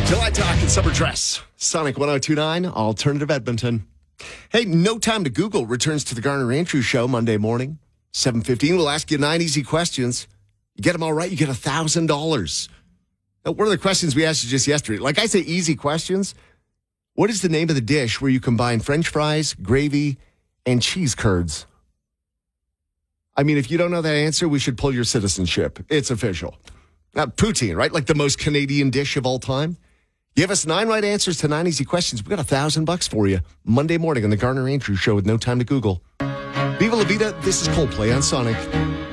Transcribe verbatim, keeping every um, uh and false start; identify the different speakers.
Speaker 1: July Talk and Summer Dress. Sonic one oh two point nine, Alternative Edmonton. Hey, No Time to Google returns to the Garner Andrews Show Monday morning, seven fifteen. We'll ask you nine easy questions. You get them all right, you get one thousand dollars. Now, one of the questions we asked you just yesterday, like I say, easy questions. What is the name of the dish where you combine French fries, gravy, and cheese curds? I mean, if you don't know that answer, we should pull your citizenship. It's official. Now, poutine, right? Like the most Canadian dish of all time. Give us nine right answers to nine easy questions. We got a thousand bucks for you Monday morning on the Garner Andrews Show with No Time to Google. Viva La Vida. This is Coldplay on Sonic.